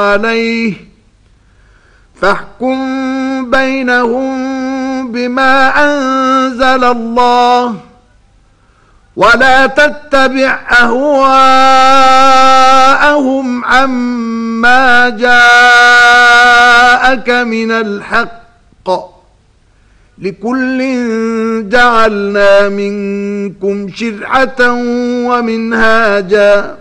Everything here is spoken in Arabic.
عليه فاحكم بينهم بما أنزل الله ولا تتبع أهواءهم عما جاءك من الحق لكل جعلنا منكم شرعة ومنهاجا